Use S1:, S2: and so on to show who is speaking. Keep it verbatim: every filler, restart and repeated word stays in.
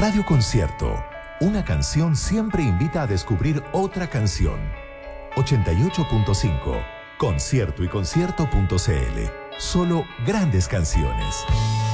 S1: Radio Concierto. Una canción siempre invita a descubrir otra canción. ochenta y ocho punto cinco. Concierto y concierto punto c l. Solo grandes canciones.